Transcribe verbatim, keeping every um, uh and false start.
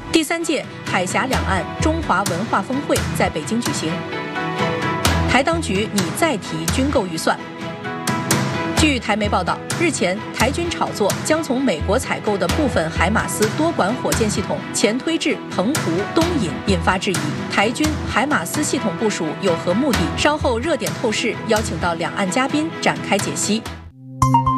第三届海峡两岸中华文化峰会在北京举行，台当局拟再提军购预算。据台媒报道，日前台军炒作将从美国采购的部分海马斯多管火箭系统前推至澎湖、东引，引发质疑。台军海马斯系统部署有何目的？稍后热点透视邀请到两岸嘉宾展开解析。